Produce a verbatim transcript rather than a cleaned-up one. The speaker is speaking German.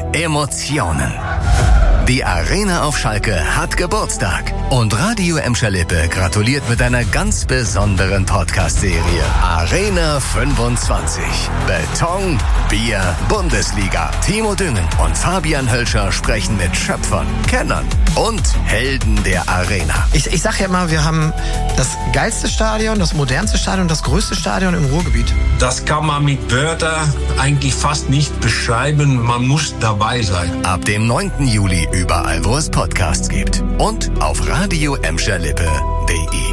Emotionen. Die Arena auf Schalke hat Geburtstag und Radio Emscher Lippe gratuliert mit einer ganz besonderen Podcast-Serie. Arena fünfundzwanzig. Beton, Bier, Bundesliga. Timo Düngen und Fabian Hölscher sprechen mit Schöpfern, Kennern und Helden der Arena. Ich, ich sag ja immer, wir haben das geilste Stadion, das modernste Stadion, das größte Stadion im Ruhrgebiet. Das kann man mit Wörtern eigentlich fast nicht beschreiben. Man muss dabei sein. Ab dem neunten Juli überall, wo es Podcasts gibt. Und auf radio emscher lippe punkt de.